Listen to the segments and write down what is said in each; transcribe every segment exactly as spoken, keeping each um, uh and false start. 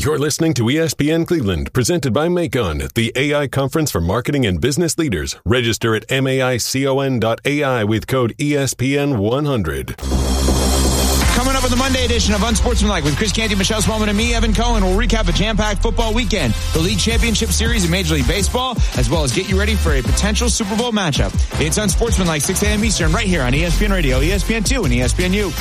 You're listening to E S P N Cleveland, presented by Macon, the A I conference for marketing and business leaders. Register at maicon dot A I with code E S P N one hundred. Coming up on the Monday edition of Unsportsmanlike with Chris Canty, Michelle Smallman, and me, Evan Cohen, we'll recap a jam-packed football weekend, the League Championship Series in Major League Baseball, as well as get you ready for a potential Super Bowl matchup. It's Unsportsmanlike, six a.m. Eastern, right here on E S P N Radio, E S P N two, and E S P N U.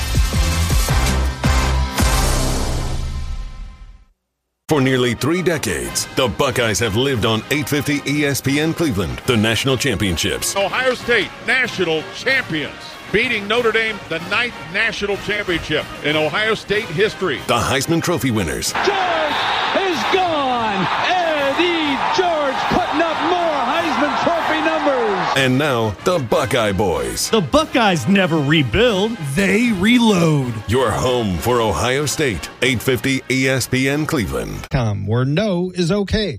For nearly three decades, the Buckeyes have lived on eight fifty E S P N Cleveland, the national championships. Ohio State, national champions, beating Notre Dame, the ninth national championship in Ohio State history. The Heisman Trophy winners. George is gone. Eddie George putting up more Heisman Trophy numbers. And now, the Buckeye Boys. The Buckeyes never rebuild, they reload. Your home for Ohio State, eight fifty E S P N Cleveland. Come where no is okay.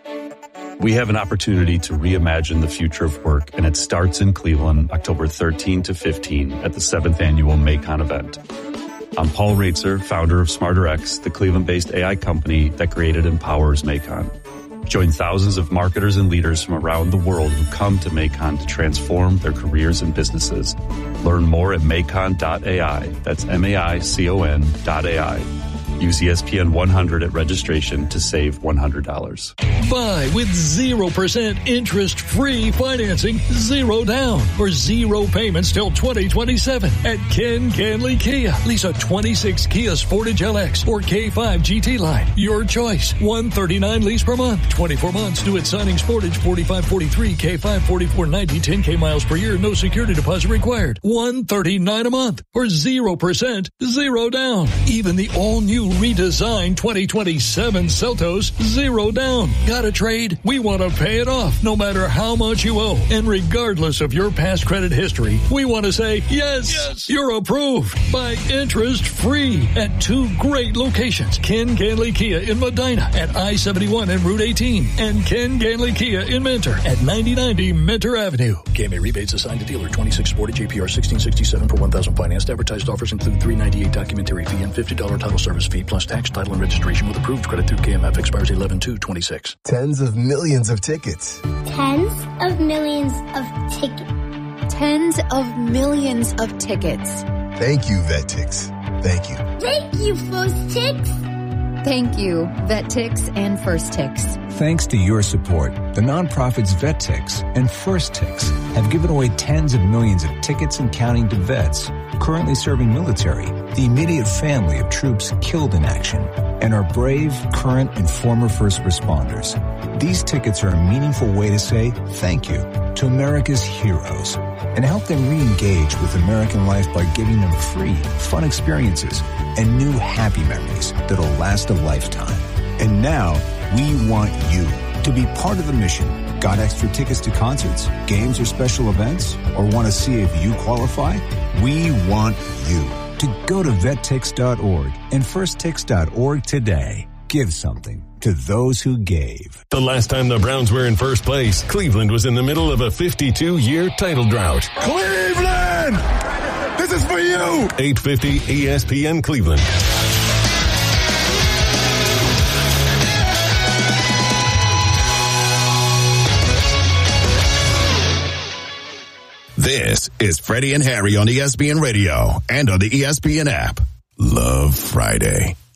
We have an opportunity to reimagine the future of work, and it starts in Cleveland, October thirteenth to fifteenth at the seventh Annual Macon event. I'm Paul Raitzer, founder of SmarterX, the Cleveland-based A I company that created and powers Macon. Join thousands of marketers and leaders from around the world who come to Macon to transform their careers and businesses. Learn more at macon dot A I. That's M A I C O N dot A I. Use E S P N one hundred at registration to save one hundred dollars. Buy with zero percent interest-free financing, zero down, or zero payments till twenty twenty-seven at Ken Canley Kia. Lease a twenty-six Kia Sportage L X or K five G T line. Your choice. one thirty-nine lease per month. twenty-four months. Due at signing Sportage forty-five forty-three, K five forty-four ninety, ten K miles per year. No security deposit required. one thirty-nine a month or zero percent, zero down. Even the all-new redesigned twenty twenty-seven Seltos, zero down. Got a trade? We want to pay it off no matter how much you owe. And regardless of your past credit history, we want to say, yes, yes, you're approved. Buy interest free at two great locations. Ken Canley Kia in Medina at I seventy-one and Route eighteen. And Ken Canley Kia in Mentor at ninety ninety Mentor Avenue. K M A rebates assigned to dealer. twenty-six Sportage A P R sixteen sixty-seven per one thousand financed. Advertised offers include three ninety-eight documentary fee and fifty dollars title service fee plus tax, title, and registration with approved credit through K M F. Expires eleven two twenty-six. Tens of millions of tickets. Tens of millions of tickets. Tens of millions of tickets. Thank you, VetTix. Thank you. Thank you, First Tix. Thank you, VetTix and First Tix. Thanks to your support, the nonprofits VetTix and First Tix have given away tens of millions of tickets and counting to vets currently serving military, the immediate family of troops killed in action, and our brave, current, and former first responders. These tickets are a meaningful way to say thank you to America's heroes and help them re-engage with American life by giving them free, fun experiences and new happy memories that'll last a lifetime. And now, we want you to be part of the mission. Got extra tickets to concerts, games, or special events? Or want to see if you qualify? We want you to go to vet tix dot org and first tix dot org today. Give something to those who gave. The last time the Browns were in first place, Cleveland was in the middle of a fifty-two-year title drought. Cleveland! This is for you! eight fifty E S P N Cleveland. This is Freddie and Harry on E S P N Radio and on the E S P N app. Love Friday.